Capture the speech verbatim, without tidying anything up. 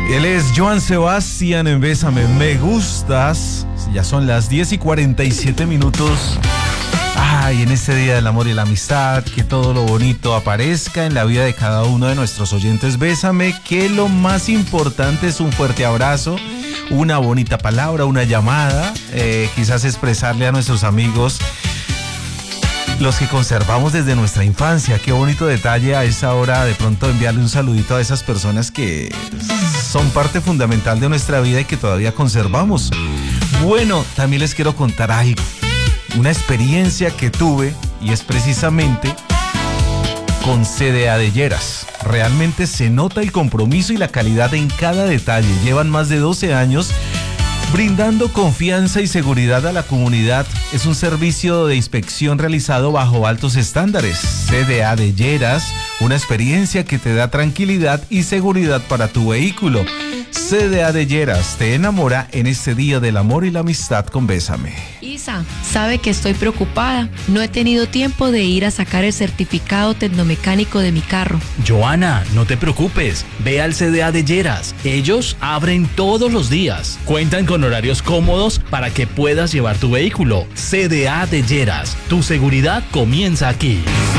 Él es Joan Sebastián en Bésame, me gustas. Ya son las diez y cuarenta y siete minutos. Ay, en este día del amor y la amistad, que todo lo bonito aparezca en la vida de cada uno de nuestros oyentes. Bésame, que lo más importante es un fuerte abrazo, una bonita palabra, una llamada, eh, quizás expresarle a nuestros amigos los que conservamos desde nuestra infancia. Qué bonito detalle a esa hora de pronto enviarle un saludito a esas personas que son parte fundamental de nuestra vida y que todavía conservamos. Bueno, también les quiero contar algo, una experiencia que tuve, y es precisamente con C D A de Lleras. Realmente se nota el compromiso y la calidad en cada detalle. Llevan más de doce años brindando confianza y seguridad a la comunidad. Es un servicio de inspección realizado bajo altos estándares. C D A de Lleras, una experiencia que te da tranquilidad y seguridad para tu vehículo. C D A de Lleras te enamora en este día del amor y la amistad con Bésame. Isa, sabe que estoy preocupada. No he tenido tiempo de ir a sacar el certificado tecnomecánico de mi carro. Joana, no te preocupes. Ve al C D A de Lleras. Ellos abren todos los días. Cuentan con horarios cómodos para que puedas llevar tu vehículo. C D A de Lleras. Tu seguridad comienza aquí.